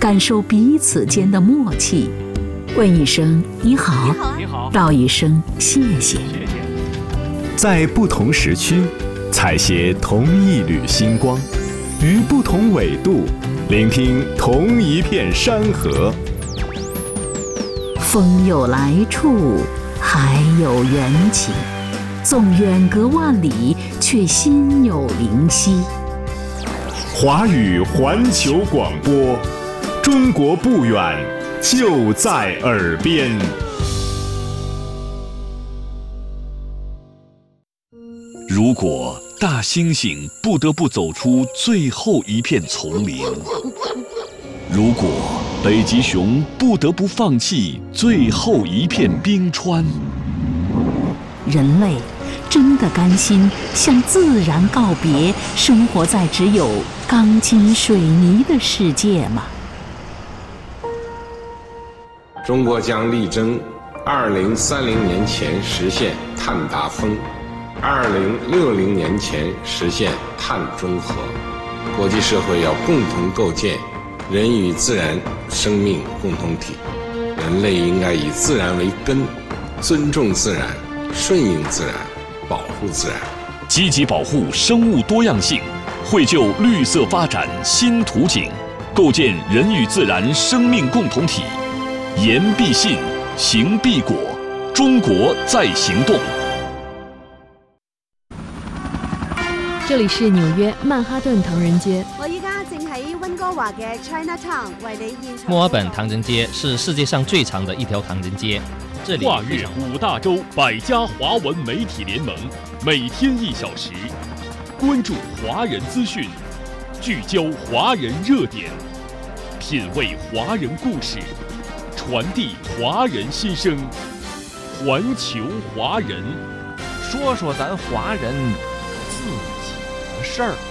感受彼此间的默契。问一声你好， 你好， 道一声谢谢。 在不同时区，采撷同一缕星光，于不同纬度，聆听同一片山河。 风有来处，海有缘起，纵远隔万里，却心有灵犀。 华语环球广播，中国不远，就在耳边。 如果大猩猩不得不走出最后一片丛林，如果北极熊不得不放弃最后一片冰川， 人类真的甘心向自然告别，生活在只有钢筋水泥的世界吗？ 中国将力争2030年前实现碳达峰，2060年前实现碳中和。国际社会要共同构建人与自然生命共同体，人类应该以自然为根，尊重自然，顺应自然，保护自然， 积极保护生物多样性，绘就绿色发展新图景，构建人与自然生命共同体。言必信，行必果，中國在行動。 這裡是紐約曼哈頓唐人街。 我依家正喺溫哥華嘅 Chinatown 為你現場。 墨爾本唐人街是世界上最長的一條唐人街。這裡跨越5大洲100家華文媒體聯盟，每天1小時，關注華人資訊，聚焦華人熱點，品味華人故事，傳遞華人心聲，環球華人， 說說咱華人自己的事兒。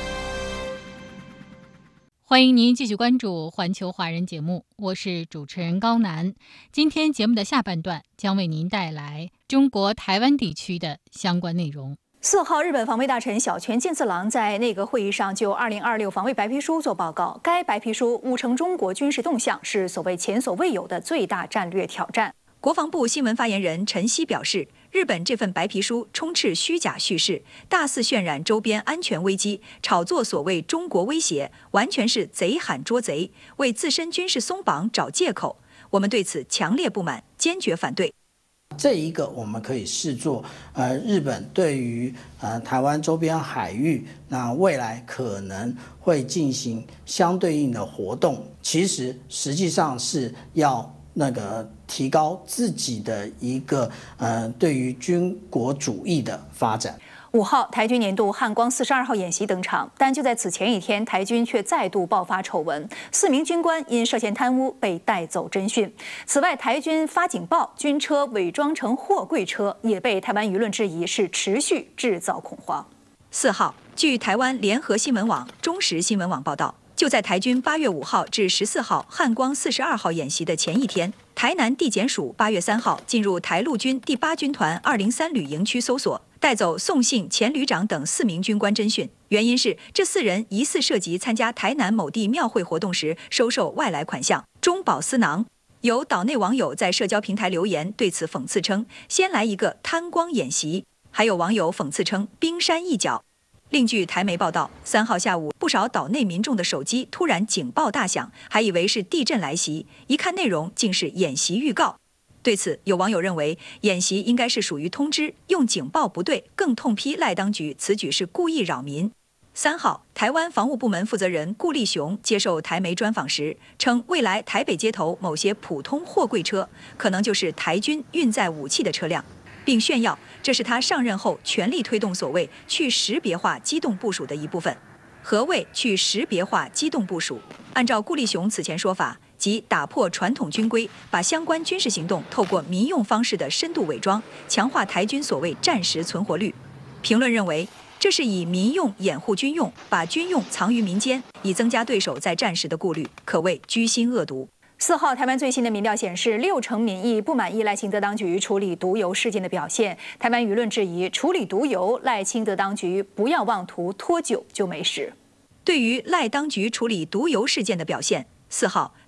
歡迎您繼續關注環球華人節目，我是主持人高楠。今天節目的下半段將為您帶來中國台灣地區的相關內容。 4號，日本防衛大臣小泉進次郎在內閣會議上就2026防衛白皮書做報告。該白皮書誤稱中國軍事動向是所謂前所未有的最大戰略挑戰。 國防部新聞發言人陳希表示，日本這份白皮書充斥虛假敘事，大肆渲染周邊安全危機，炒作所謂中國威脅，完全是賊喊捉賊，為自身軍事鬆綁找借口。我們對此強烈不滿，堅決反對。 這一個我們可以視作日本對於台灣周邊海域那未來可能會進行相對應的活動，其實際上是要提高自己的一個對於軍國主義的發展。 5號，台軍年度漢光42號演習登場，但就在此前一天，台軍卻再度爆發醜聞，4名軍官因涉嫌貪污被帶走偵訊。此外，台軍發警報，軍車偽裝成貨櫃車，也被台灣輿論質疑是持續製造恐慌。 4號，據台灣聯合新聞網、中時新聞網報道，就在台軍8月5號至14號漢光42號演習的前一天，台南地檢署8月3號進入台陸軍第8軍團203旅營區搜索，帶走宋姓前旅長等4名軍官偵訊，原因是這4人疑似涉及參加台南某地廟會活動時收受外來款項，中飽私囊。有島內網友在社交平台留言對此諷刺稱，先來一個貪光演習，還有網友諷刺稱冰山一角。另據台媒報道，3號下午，不少島內民眾的手機突然警報大響，還以為是地震來襲，一看內容竟是演習預告。對此，有網友認為演習應該是屬於通知，用警報不對，更痛批賴當局此舉是故意擾民。3號，台灣防務部門負責人顧立雄接受台媒專訪時稱，未來台北街頭某些普通貨櫃車可能就是台軍運載武器的車輛，並炫耀這是他上任後全力推動所謂去識別化機動部署的一部分。何謂去識別化機動部署？按照顧立雄此前說法，即打破傳統軍規，把相關軍事行動透過民用方式的深度偽裝，強化台軍所謂戰時存活率。評論認為，這是以民用掩護軍用，把軍用藏於民間，以增加對手在戰時的顧慮，可謂居心惡毒。 4號，台灣最新的民調顯示，60%民意不滿意賴清德當局處理毒油事件的表現。台灣輿論質疑，處理毒油，賴清德當局不要妄圖拖久就沒事。 對於賴當局處理毒油事件的表現，4號